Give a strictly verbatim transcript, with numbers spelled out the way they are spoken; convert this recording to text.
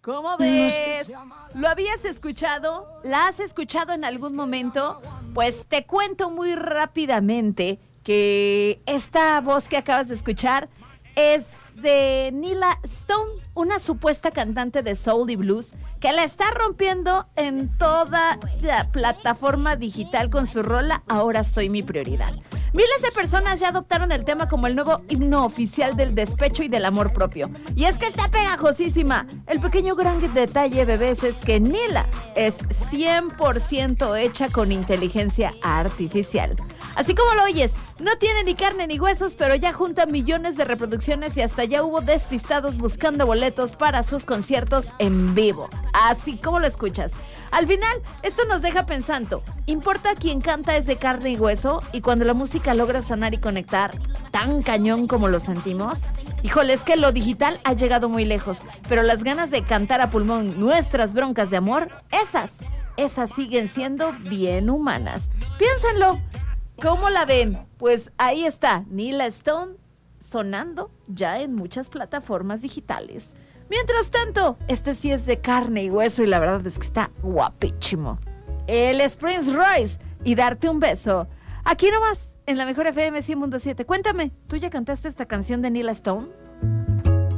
¿Cómo ves? ¿Lo habías escuchado? ¿La has escuchado en algún momento? Pues te cuento muy rápidamente que esta voz que acabas de escuchar es de Nila Stone, una supuesta cantante de soul y blues que la está rompiendo en toda la plataforma digital con su rola Ahora Soy Mi Prioridad. Miles de personas ya adoptaron el tema como el nuevo himno oficial del despecho y del amor propio. Y es que está pegajosísima. El pequeño gran detalle, bebés, es que Nila es cien por ciento hecha con inteligencia artificial. Así como lo oyes, no tiene ni carne ni huesos, pero ya junta millones de reproducciones y hasta ya hubo despistados buscando boletos para sus conciertos en vivo. Así como lo escuchas. Al final, esto nos deja pensando, ¿importa quién canta es de carne y hueso? Y cuando la música logra sanar y conectar tan cañón como lo sentimos, híjole, es que lo digital ha llegado muy lejos, pero las ganas de cantar a pulmón nuestras broncas de amor, esas, esas siguen siendo bien humanas. Piénsenlo. ¿Cómo la ven? Pues ahí está, Nila Stone sonando ya en muchas plataformas digitales. Mientras tanto, este sí es de carne y hueso y la verdad es que está guapísimo. Él es Prince Royce y Darte un Beso. Aquí nomás, en la Mejor F M cien punto siete. Cuéntame, ¿tú ya cantaste esta canción de Nila Stone?